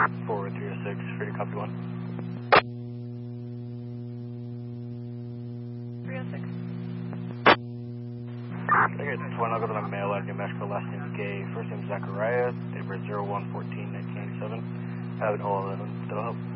Forward 306, free to copy 1. 306. Okay, it's 1. I'll go to my mail out of New Mexico. Last name is Gay. First name is Zachariah. Date of birth 01/14/1987. Have it all 11. Still help.